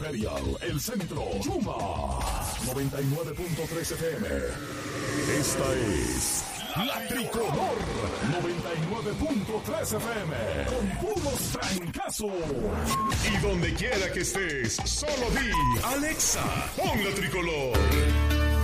Imperial, El Centro, Yuma, 99.3 FM. Esta es La Tricolor, 99.3 FM, con puros trancazos. Y donde quiera que estés, solo di, Alexa, pon La Tricolor.